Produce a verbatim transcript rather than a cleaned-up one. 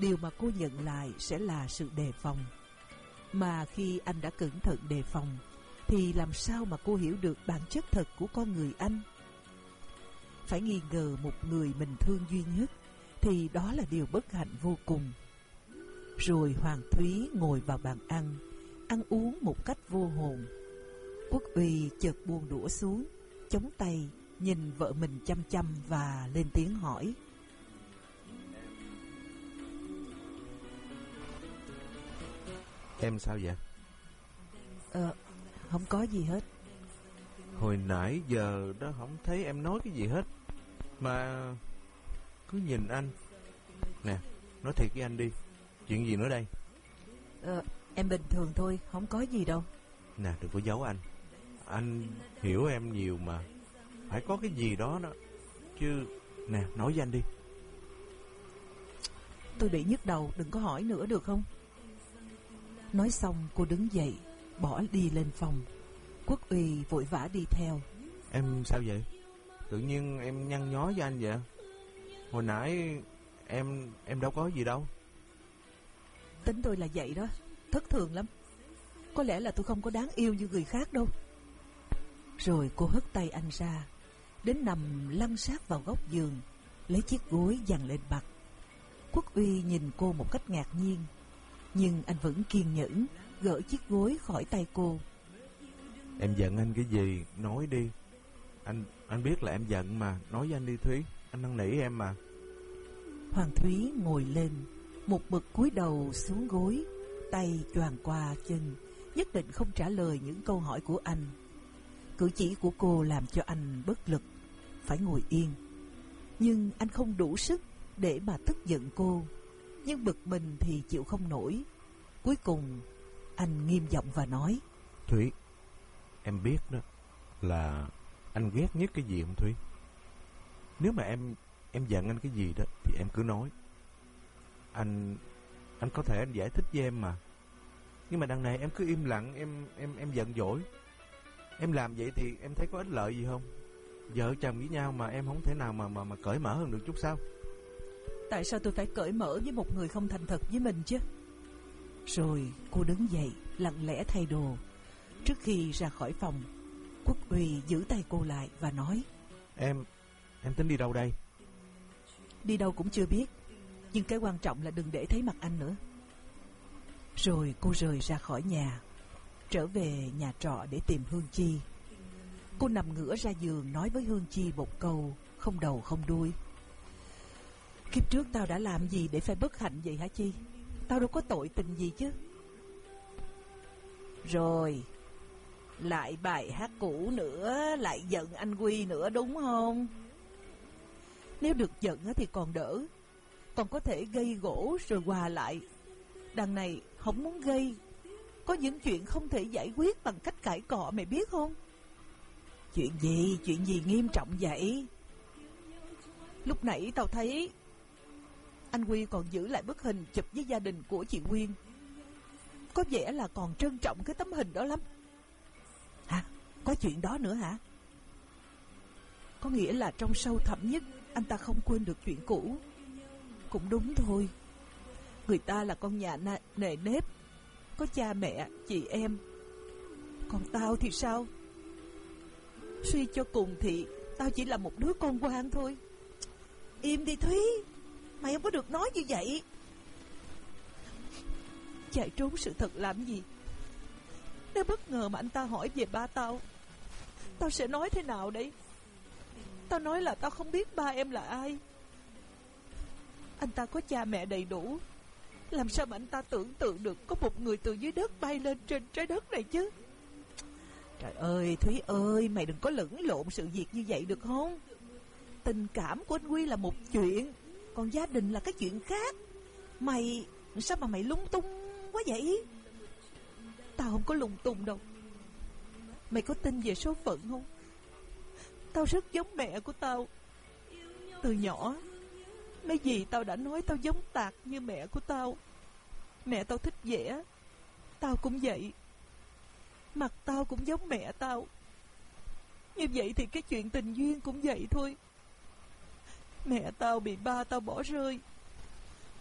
Điều mà cô nhận lại sẽ là sự đề phòng. Mà khi anh đã cẩn thận đề phòng thì làm sao mà cô hiểu được bản chất thật của con người anh? Phải nghi ngờ một người mình thương duy nhất thì đó là điều bất hạnh vô cùng. Rồi Hoàng Thúy ngồi vào bàn ăn, ăn uống một cách vô hồn. Quốc Uy chợt buông đũa xuống, chống tay, nhìn vợ mình chăm chăm và lên tiếng hỏi: Em sao vậy? Ờ, không có gì hết. Hồi nãy giờ đó không thấy em nói cái gì hết, mà cứ nhìn anh. Nè, nói thiệt với anh đi, chuyện gì nữa đây? Ờ, em bình thường thôi, không có gì đâu. Nè, đừng có giấu anh. Anh hiểu em nhiều mà, phải có cái gì đó đó chứ. Nè, nói với anh đi. Tôi bị nhức đầu, đừng có hỏi nữa được không? Nói xong cô đứng dậy, bỏ đi lên phòng. Quốc Uy vội vã đi theo. Em sao vậy? Tự nhiên em nhăn nhó với anh vậy? Hồi nãy em em đâu có gì đâu. Tính tôi là vậy đó, thất thường lắm. Có lẽ là tôi không có đáng yêu như người khác đâu. Rồi cô hất tay anh ra, đến nằm lăn sát vào góc giường, lấy chiếc gối giằng lên mặt. Quốc Uy nhìn cô một cách ngạc nhiên, nhưng anh vẫn kiên nhẫn gỡ chiếc gối khỏi tay cô. Em giận anh cái gì? Nói đi. Anh anh biết là em giận mà, nói với anh đi Thúy. Anh năn nỉ em mà. Hoàng Thúy ngồi lên, một bậc cúi đầu xuống gối, tay choàng qua chân, nhất định không trả lời những câu hỏi của anh. Cử chỉ của cô làm cho anh bất lực, phải ngồi yên. Nhưng anh không đủ sức để mà tức giận cô, nhưng bực mình thì chịu không nổi. Cuối cùng anh nghiêm giọng và nói: Thúy, em biết đó là anh ghét nhất cái gì không Thúy? Nếu mà em em giận anh cái gì đó thì em cứ nói. Anh anh có thể anh giải thích với em mà. Nhưng mà đằng này em cứ im lặng, em em em giận dỗi. Em làm vậy thì em thấy có ích lợi gì không? Vợ chồng với nhau mà em không thể nào mà mà mà cởi mở hơn được chút sao? Tại sao tôi phải cởi mở với một người không thành thật với mình chứ? Rồi cô đứng dậy, lặng lẽ thay đồ. Trước khi ra khỏi phòng, Quốc Uy giữ tay cô lại và nói: Em, em tính đi đâu đây? Đi đâu cũng chưa biết, nhưng cái quan trọng là đừng để thấy mặt anh nữa. Rồi cô rời ra khỏi nhà, trở về nhà trọ để tìm Hương Chi. Cô nằm ngửa ra giường nói với Hương Chi một câu không đầu không đuôi: Kiếp trước tao đã làm gì để phải bất hạnh vậy hả Chi? Tao đâu có tội tình gì chứ. Rồi lại bài hát cũ nữa, lại giận anh Quy nữa đúng không? Nếu được giận thì còn đỡ, còn có thể gây gỗ rồi hòa lại. Đằng này không muốn gây. Có những chuyện không thể giải quyết bằng cách cãi cọ, mày biết không? Chuyện gì, chuyện gì nghiêm trọng vậy? Lúc nãy tao thấy anh Quy còn giữ lại bức hình chụp với gia đình của chị Quyên. Có vẻ là còn trân trọng cái tấm hình đó lắm. Hả? Có chuyện đó nữa hả? Có nghĩa là trong sâu thẳm nhất anh ta không quên được chuyện cũ. Cũng đúng thôi. Người ta là con nhà nề nếp, có cha mẹ, chị em. Còn tao thì sao? Suy cho cùng thì tao chỉ là một đứa con quan thôi. Im đi Thúy, mày không có được nói như vậy. Chạy trốn sự thật làm gì? Nếu bất ngờ mà anh ta hỏi về ba tao, tao sẽ nói thế nào đấy? Tao nói là tao không biết ba em là ai. Anh ta có cha mẹ đầy đủ, làm sao mà anh ta tưởng tượng được có một người từ dưới đất bay lên trên trái đất này chứ? Trời ơi Thúy ơi, mày đừng có lẫn lộn sự việc như vậy được không? Tình cảm của anh Quy là một chuyện, còn gia đình là cái chuyện khác. Mày, sao mà mày lung tung quá vậy? Tao không có lung tung đâu. Mày có tin về số phận không? Tao rất giống mẹ của tao. Từ nhỏ, mấy dì tao đã nói tao giống tạc như mẹ của tao. Mẹ tao thích vẽ, tao cũng vậy. Mặt tao cũng giống mẹ tao. Như vậy thì cái chuyện tình duyên cũng vậy thôi. Mẹ tao bị ba tao bỏ rơi